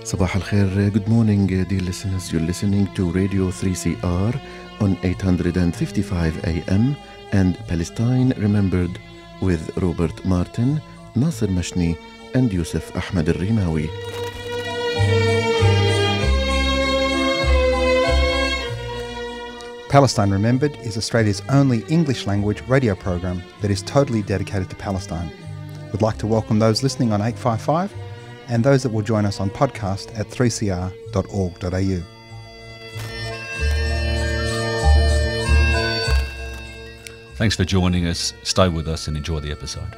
Sabah al-Khair, good morning dear listeners. You're listening to Radio 3CR on 855 AM and Palestine Remembered with Robert Martin, Nasser Mashni and Yusuf Ahmed al-Rimawi. Palestine Remembered is Australia's only English language radio program that is totally dedicated to Palestine. We'd like to welcome those listening on 855 and those that will join us on podcast at 3cr.org.au. Thanks for joining us. Stay with us and enjoy the episode.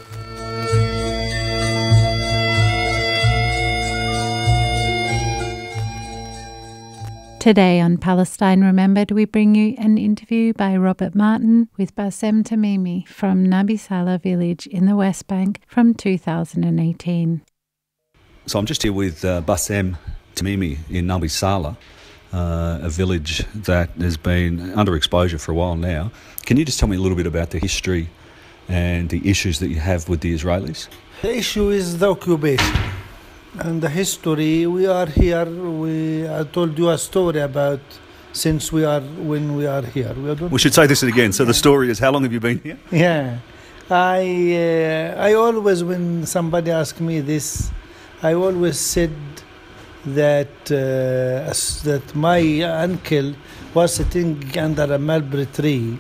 Today on Palestine Remembered, we bring you an interview by Robert Martin with Bassem Tamimi from Nabi Saleh village in the West Bank from 2018. So I'm just here with Bassem Tamimi in Nabi Saleh, a village that has been under exposure for a while now. Can you just tell me a little bit about the history and the issues that you have with the Israelis? The issue is the occupation. And the history, we are here, I told you a story about when we are here. We should say this again. So the story is, how long have you been here? Yeah. I always, when somebody asks me this, I always said that my uncle was sitting under a mulberry tree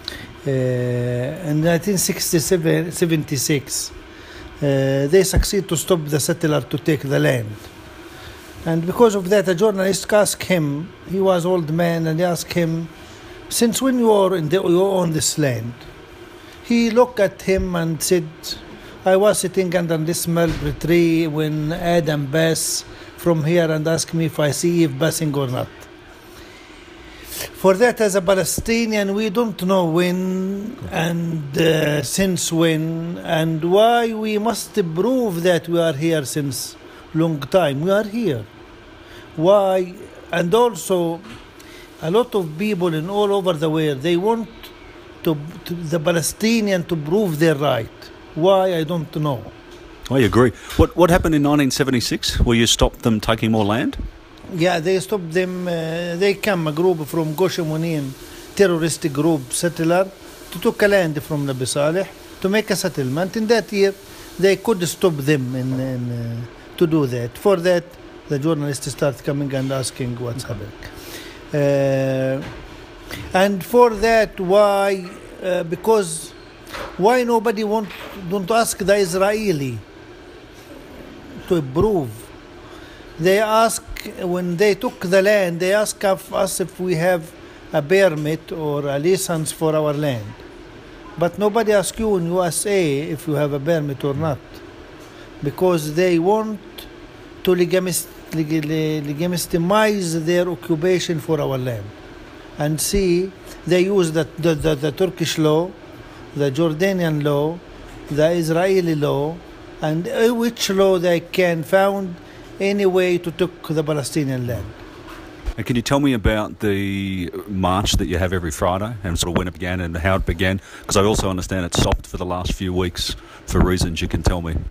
in 1976. They succeed to stop the settler to take the land. And because of that, a journalist asked him, he was old man, and he asked him, since when you own this land? He looked at him and said, I was sitting under this mulberry tree when Adam passed from here and asked me if I see Eve passing or not. For that, as a Palestinian, we don't know when and since when and why we must prove that we are here since long time. We are here. Why? And also, a lot of people in all over the world, they want the Palestinian to prove their right. Why? I don't know. I agree. What happened in 1976 where you stopped them taking more land? Yeah, they stopped them. They come, a group from Ghosh Emunim, terrorist group, settler, to take land from Nabi Saleh to make a settlement. In that year, they could stop them to do that. For that, the journalists start coming and asking what's happening. And for that, why? Because why nobody don't ask the Israeli to prove? They ask, when they took the land, they ask us if we have a permit or a license for our land. But nobody asks you in USA if you have a permit or not. Because they want to legitimize their occupation for our land. And see, they use the Turkish law, the Jordanian law, the Israeli law, and which law they can found any way to take the Palestinian land. And can you tell me about the march that you have every Friday and sort of when it began and how it began? Because I also understand it's stopped for the last few weeks for reasons you can tell me.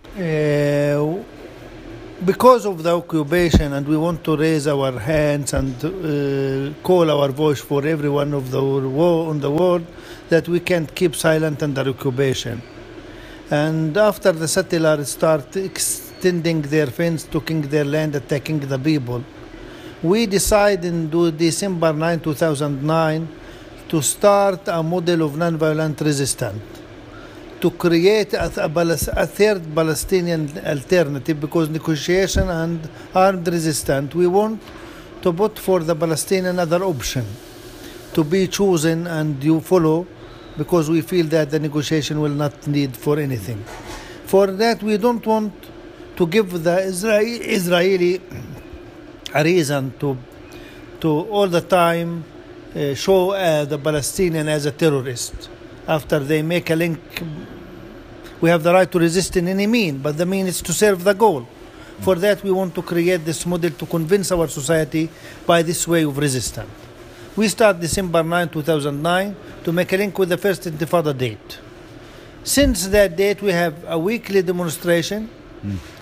Because of the occupation, and we want to raise our hands and call our voice for everyone of the in the world that we can't keep silent under occupation. And after the settlers start extending their fence, taking their land, attacking the people, we decided in December 9, 2009 to start a model of non-violent resistance, to create a third Palestinian alternative, because negotiation and armed resistance, we want to put for the Palestinian other option to be chosen and you follow, because we feel that the negotiation will not need for anything. For that, we don't want to give the Israeli a reason to all the time show the Palestinian as a terrorist. After they make a link, we have the right to resist in any mean, but the mean is to serve the goal. For that, we want to create this model to convince our society by this way of resistance. We start December 9, 2009 to make a link with the first Intifada date. Since that date, we have a weekly demonstration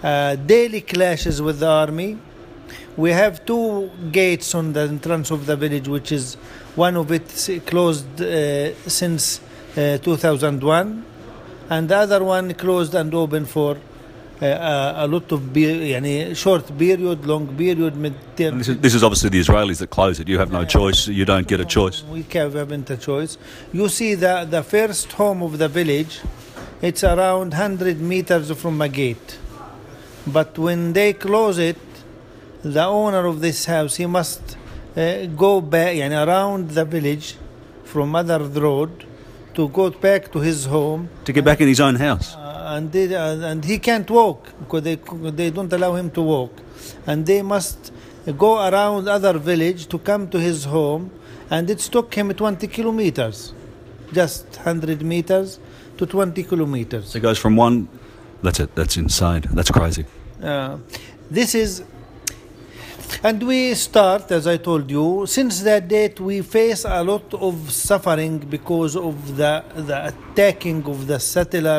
daily clashes with the army. We have 2 gates on the entrance of the village, which is one of it closed since 2001, and the other one closed and open for a lot of short period, long period. This is obviously the Israelis that close it. You have no choice. You don't get a choice. We haven't a choice. You see the first home of the village, it's around 100 meters from a gate. But when they close it, the owner of this house, he must go back around the village from other road to go back to his home. To get back in his own house. And he can't walk because they don't allow him to walk. And they must go around other village to come to his home. And it took him 20 kilometers, just 100 meters to 20 kilometers. So it goes from one... That's it. That's insane. That's crazy. This is... And we start, as I told you, since that date we face a lot of suffering because of the attacking of the settler,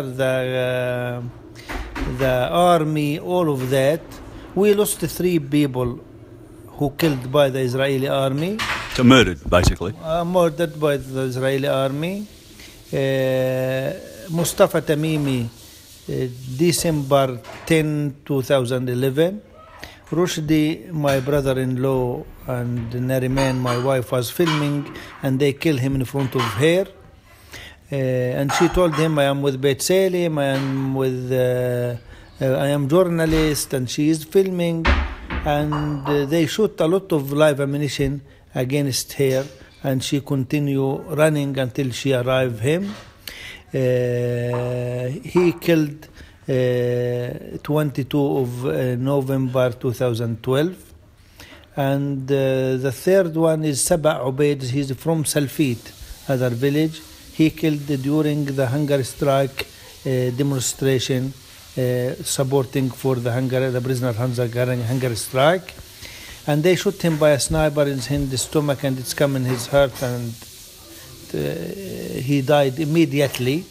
the army, all of that. We lost 3 people who killed by the Israeli army. So murdered, basically. Murdered by the Israeli army. Mustafa Tamimi, December 10, 2011. Rushdie, my brother-in-law, and Nariman, my wife, was filming, and they killed him in front of her. And she told him, I am with Beit Salim, I am journalist, and she is filming. And they shoot a lot of live ammunition against her, and she continue running until she arrived him. He killed 22 of November 2012, and the third one is Saba Ubaid. He's from Salfit, other village. He killed during the hunger strike demonstration, supporting for the prisoner hunger strike, and they shot him by a sniper in his stomach, and it's come in his heart, and he died immediately.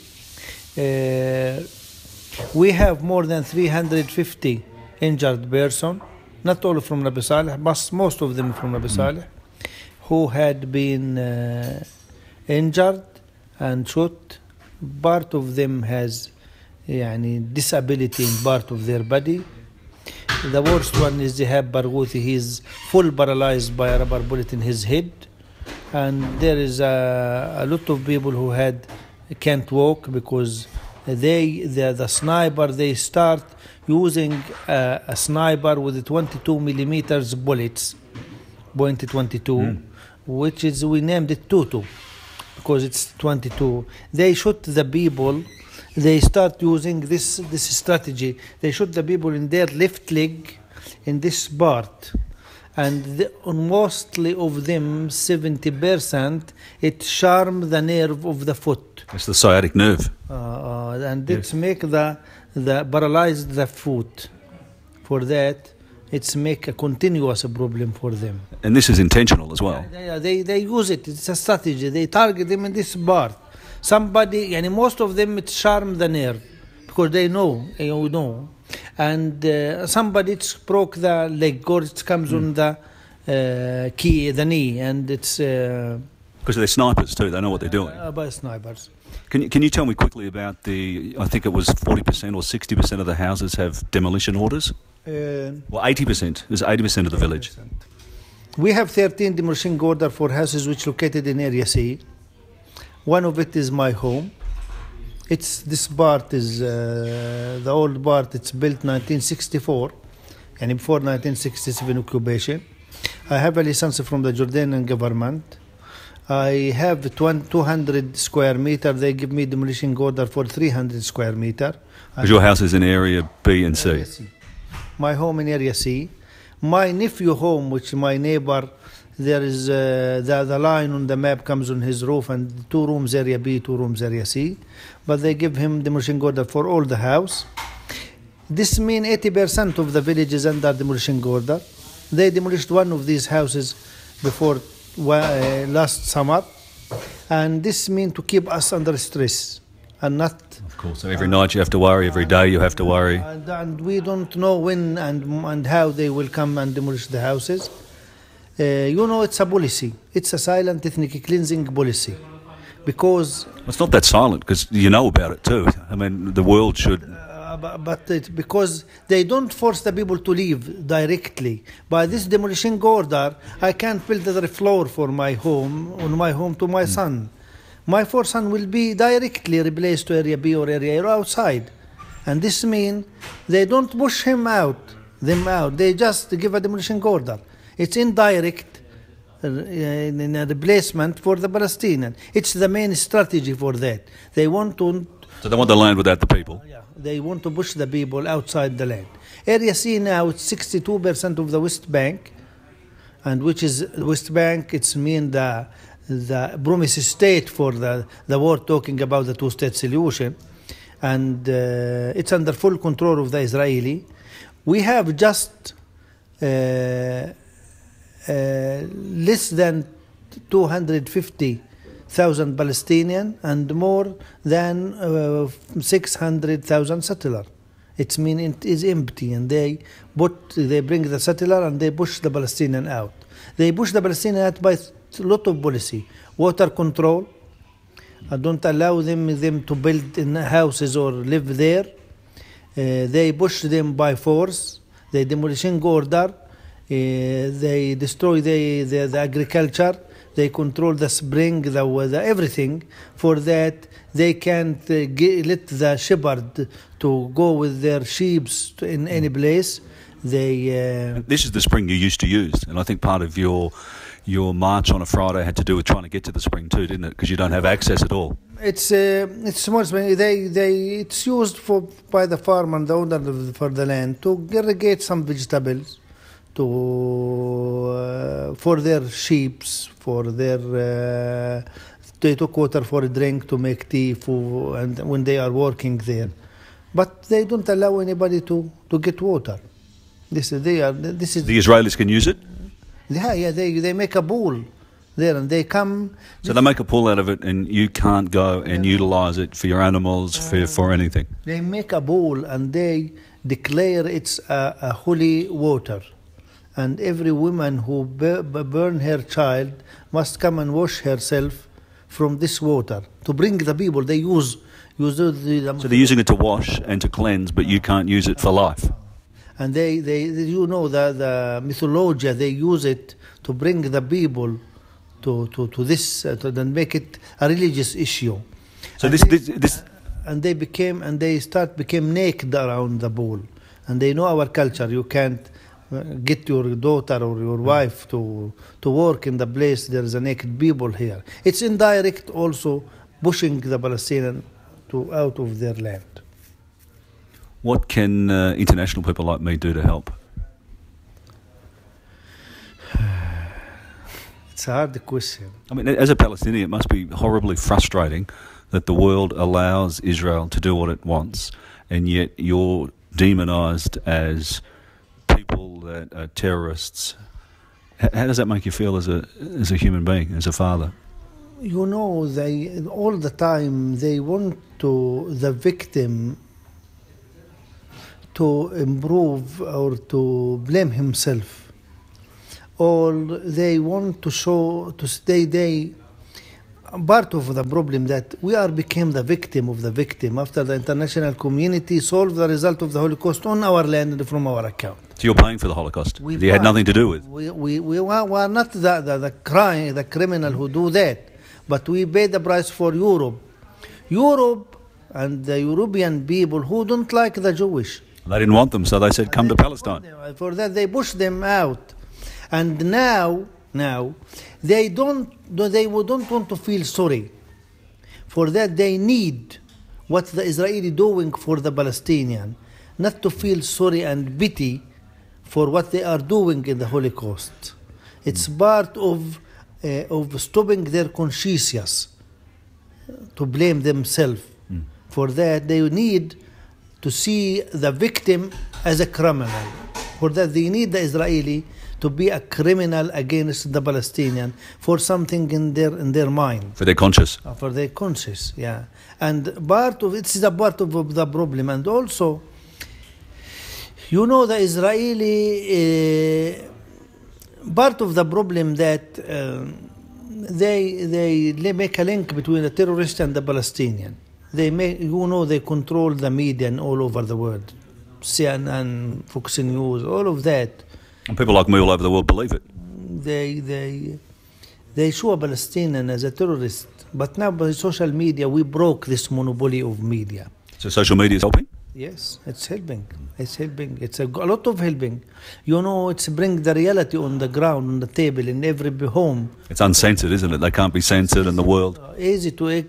We have more than 350 injured persons, not all from Nabi Saleh, but most of them from Nabi Saleh, who had been injured and shot. Part of them has disability in part of their body. The worst one is Zihab Barghouthi. He is full paralyzed by a rubber bullet in his head. And there is a lot of people who can't walk because the sniper, they start using a sniper with 22 millimeters bullets, .22, which is, we named it Tutu because it's 22. They shoot the people. They start using this strategy. They shoot the people in their left leg, in this part, and mostly of them, 70%, it charm the nerve of the foot. It's the sciatic nerve. And it's make the paralyze the foot. For that, it's make a continuous problem for them. And this is intentional as well. Yeah, they use it. It's a strategy. They target them in this part. Somebody, most of them, it charm the nerve because they know, and somebody broke the leg or it comes on the knee, and it's because they're snipers too. They know what they're doing. By snipers. Can you tell me quickly about I think it was 40% or 60% of the houses have demolition orders? Well, 80%. There's 80% of the village. We have 13 demolition orders for houses which located in Area C. One of it is my home. This part is the old part. It's built 1964, and before 1967 occupation. I have a license from the Jordanian government. I have 200 square meter. They give me demolition order for 300 square meter. Because your house is in Area B and C. Area C. My home in Area C. My nephew home, which my neighbor, there is the line on the map comes on his roof, and 2 rooms Area B, 2 rooms Area C. But they give him demolition order for all the house. This means 80% of the village is under demolition order. They demolished one of these houses before last summer, and this means to keep us under stress. and not. Of course. So every night you have to worry, every day you have to worry. And we don't know when and how they will come and demolish the houses. It's a policy. It's a silent ethnic cleansing policy. Because It's not that silent, because you know about it too. I mean, the world should... because they don't force the people to leave directly. By this demolition order, I can't build the floor for my home to my son. My 4 son will be directly replaced to area B or area A outside. And this means they don't push them out. They just give a demolition order. It's indirect in a replacement for the Palestinian. It's the main strategy for that. They want to... So they want the land without the people? Yeah, they want to push the people outside the land. Area C now, it's 62% of the West Bank, and which is West Bank, it's mean the promised state for the war talking about the two-state solution, and it's under full control of the Israeli. We have just less than 250,000 Palestinian and more than 600,000 settler. It means it is empty, and they bring the settler and they push the Palestinian out. They push the Palestinian out by a lot of policy. Water control, don't allow them to build in houses or live there. They push them by force. They demolition order. They destroy the agriculture. They control the spring, the weather, everything. For that, they can't let the shepherd to go with their sheep in any place. This is the spring you used to use, and I think part of your march on a Friday had to do with trying to get to the spring too, didn't it? Because you don't have access at all. It's small. It's used by the farmer and the owner for the land to irrigate some vegetables, for their sheep, for their they took water for a drink, to make tea, and when they are working there, but they don't allow anybody to get water. The Israelis can use it? Yeah, they make a pool there, and they come. So they make a pool out of it, and you can't go and utilize it for your animals, for anything. They make a pool, and they declare it's a holy water, and every woman who burn her child must come and wash herself from this water to bring the people. They use So they're using it to wash and to cleanse, but you can't use it for life. And the mythology, they use it to bring the people to this, to then make it a religious issue. So and they became naked around the pool, and they know our culture. You can't get your daughter or your wife to work in the place. There is a naked people here. It's indirect also pushing the Palestinian out of their land. What can international people like me do to help? It's a hard question. I mean, as a Palestinian, it must be horribly frustrating that the world allows Israel to do what it wants, and yet you're demonized as people that are terrorists. How does that make you feel as a human being, as a father? You know, they all the time they want the victim to improve or to blame himself, or they want to show to stay. Part of the problem that we became the victim of the victim after the international community solved the result of the Holocaust on our land and from our account. So you're paying for the Holocaust? You had nothing to do with? We are not the criminal who do that, but we pay the price for Europe and the European people who don't like the Jewish. They didn't want them, so they said, come to Palestine. For that, they pushed them out. And now they don't want to feel sorry. For that, they need what the Israeli doing for the Palestinian, not to feel sorry and pity for what they are doing in the Holocaust. It's part of stopping their conscience to blame themselves. For that, they need to see the victim as a criminal. For that, they need the Israeli to be a criminal against the Palestinian for something in their mind. For their conscience. For their conscience, yeah. And it's the part of the problem. And also, you know, the Israeli part of the problem that they make a link between the terrorist and the Palestinian. They control the media and all over the world, CNN, Fox News, all of that. And people like me all over the world believe it. They show a Palestinian as a terrorist, but now by social media we broke this monopoly of media. So social media is helping? Yes, it's helping. It's helping. It's a lot of helping. You know, it's bring the reality on the ground, on the table, in every home. It's uncensored, isn't it? They can't be censored in the world. Easy to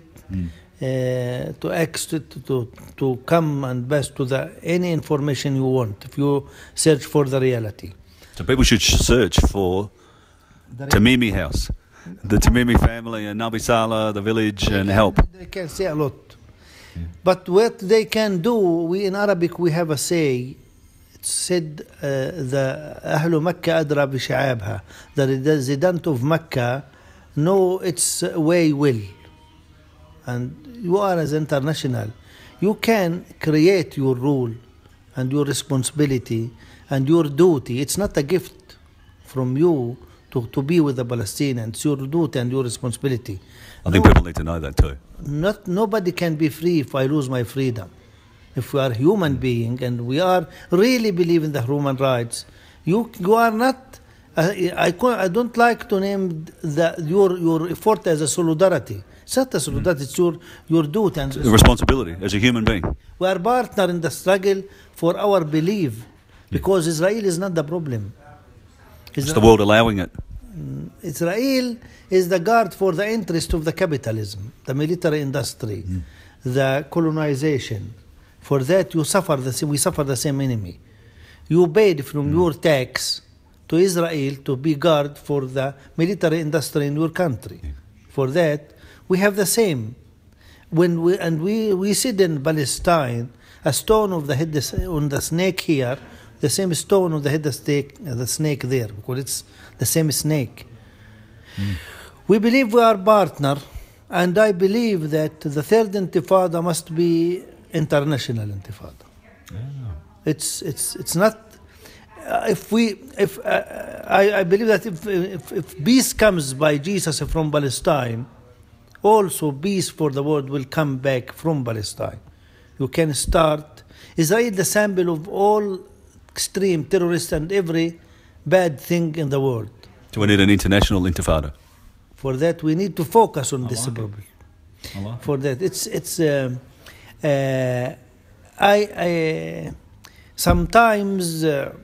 come and pass to any information you want if you search for the reality. So people should search for Tamimi House, the Tamimi family, and Nabi Saleh, the village, and help. They can say a lot. But what they can do, in Arabic we have a say, it said, the أهل مكة أدرى بشعابها, the resident of Mecca know its way well. And you are as international, you can create your rule and your responsibility and your duty. It's not a gift from you to be with the Palestinians. It's your duty and your responsibility. I think people need to know that too. Nobody can be free if I lose my freedom. If we are human being and we are really believe in the human rights, you are not. I don't like to name your effort as a solidarity. It's not a solidarity. It's your duty and responsibility as a human being. We are partner in the struggle for our belief, because Israel is not the problem. It's the world allowing it. Israel is the guard for the interest of the capitalism, the military industry, the colonization. For that we suffer the same enemy. You paid from your tax to Israel to be guard for the military industry in your country. For that we have the same. When we sit in Palestine, a stone of the head on the snake here, the same stone on the head of the snake there, because it's the same snake. We believe we are partner, and I believe that the third intifada must be international intifada. It's not. I believe that if peace comes by Jesus from Palestine, also peace for the world will come back from Palestine. You can start. Israel the sample of all extreme terrorists and every bad thing in the world. So we need an international intifada. For that we need to focus on this problem. For that sometimes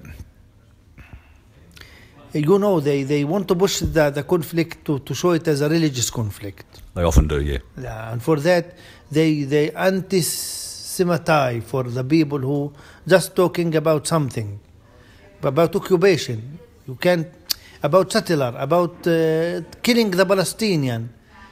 they want to push the conflict to show it as a religious conflict. They often do, yeah. And for that they anti-Semitize for the people who just talking about something, about occupation. You can't about settler, about killing the Palestinian.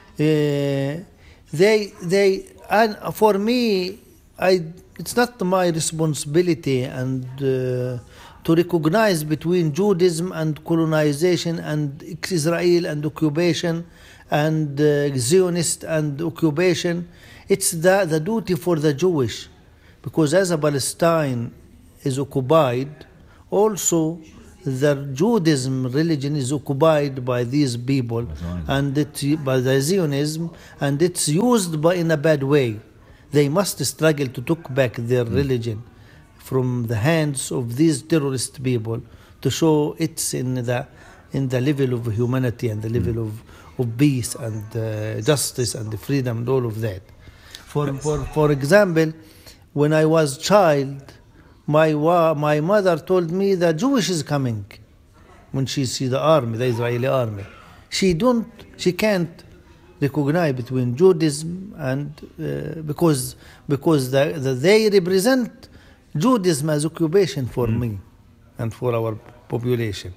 And for me, it's not my responsibility and to recognize between Judaism and colonization and Israel and occupation and Zionist and occupation. It's the duty for the Jewish, because as a Palestine is occupied, also the Judaism religion is occupied by these people and by the Zionism, and it's used in a bad way. They must struggle to take back their religion from the hands of these terrorist people, to show it's in the level of humanity and the level of peace and justice and freedom and all of that. For example, when I was child, my mother told me that Jewish is coming. When she see the army, the Israeli army, she can't recognize between Judaism and because they represent Judaism as occupation for me and for our population.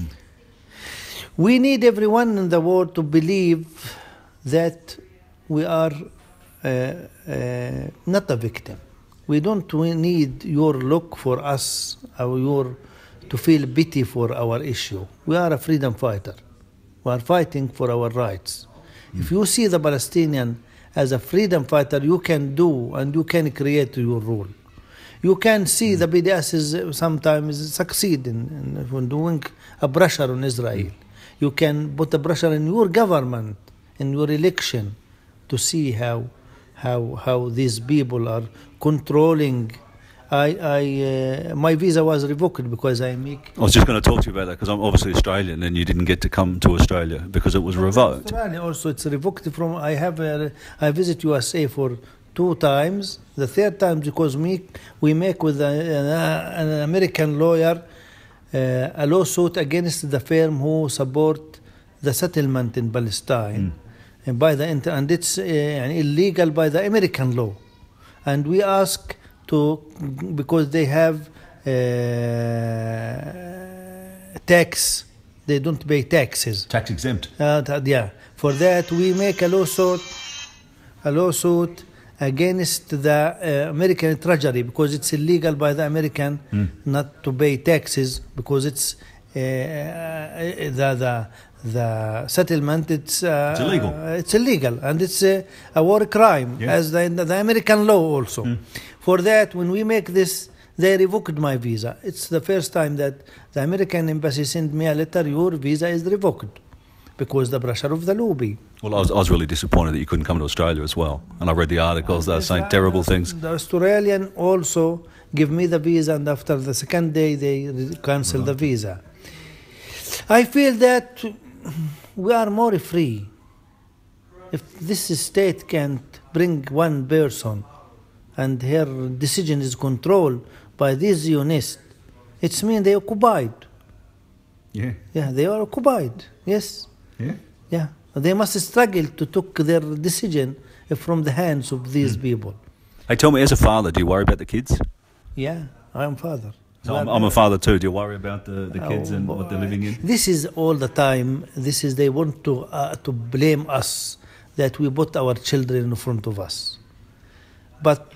We need everyone in the world to believe that we are not a victim. We don't need your look for us, or your to feel pity for our issue. We are a freedom fighter. We are fighting for our rights. If you see the Palestinian as a freedom fighter, you can do and you can create your rule. You can see the BDS is sometimes succeed in doing a pressure on Israel. You can put a pressure in your government, in your election, to see how these people are controlling. My visa was revoked because I was just going to talk to you about that because I'm obviously Australian and you didn't get to come to Australia because it was revoked. Australia also it's revoked from. I visit USA for 2 times. The 3rd time because we make with an American lawyer a lawsuit against the firm who support the settlement in Palestine and and it's illegal by the American law, and we ask because they have tax, they don't pay taxes. Tax exempt. For that we make a lawsuit against the American Treasury because it's illegal by the American not to pay taxes because it's the settlement. It's illegal. It's illegal and it's a war crime as the American law also. For that, when we make this, they revoked my visa. It's the first time that the American embassy sent me a letter, your visa is revoked, because the pressure of the lobby. Well, I was really disappointed that you couldn't come to Australia as well. And I read the articles, they were saying terrible things. The Australian also give me the visa, and after the 2nd day, they cancel the visa. I feel that we are more free. If this state can't bring one person and her decision is controlled by these Zionists, it means they occupied. Yeah, they are occupied. Yes. Yeah. They must struggle to take their decision from the hands of these people. Hey, tell me, as a father, do you worry about the kids? Yeah, I am father. So I'm a father too. Do you worry about the kids and what they're living in? This is all the time. They want to blame us that we put our children in front of us. But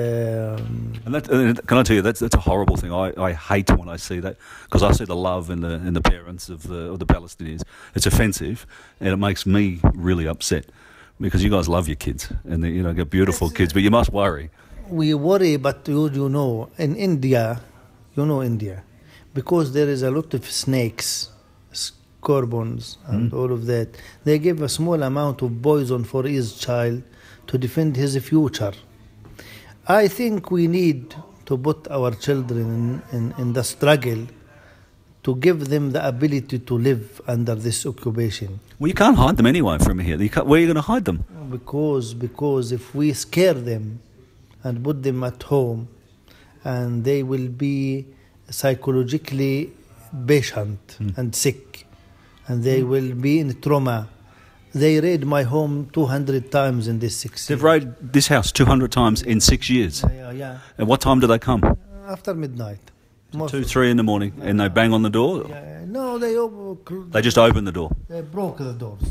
can I tell you that's a horrible thing. I hate when I see that because I see the love in the parents of the Palestinians. It's offensive and it makes me really upset because you guys love your kids and they, get beautiful kids, but you must worry. We worry, but you know, in India, India, because there is a lot of snakes, scorpions, and all of that. They give a small amount of poison for each child to defend his future. I think we need to put our children in the struggle to give them the ability to live under this occupation. Well, you can't hide them anyway from here. Where are you going to hide them? Because if we scare them and put them at home, and they will be psychologically patient and sick, and they will be in trauma. They raid my home 200 times in this 6 years. They've raided this house 200 times in 6 years? Yeah. And what time do they come? After midnight. 2, 3 in the morning, and they bang on the door? No, they just open the door? They broke the doors,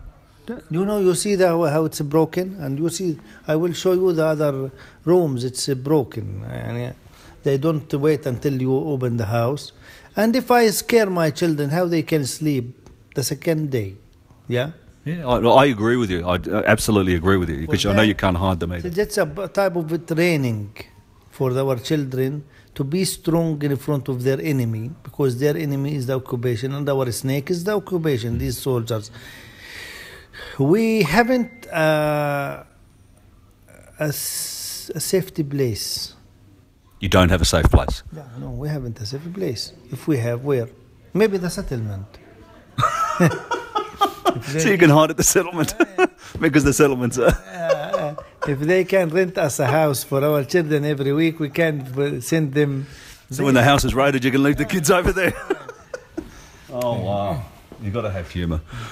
You see how it's broken? And you see, I will show you the other rooms, it's broken. And they don't wait until you open the house. And if I scare my children, how they can sleep the 2nd day? Yeah, I agree with you. I absolutely agree with you because I know you can't hide them either. That's a type of training for our children to be strong in front of their enemy, because their enemy is the occupation and our snake is the occupation, these soldiers. We haven't a safety place. You don't have a safe place? No, we haven't a safe place. If we have, where? Maybe the settlement. So you can hide at the settlement because the settlements are... If they can rent us a house for our children every week, we can send them... So when the house is raided, you can leave the kids over there? Oh, wow. You've got to have humour.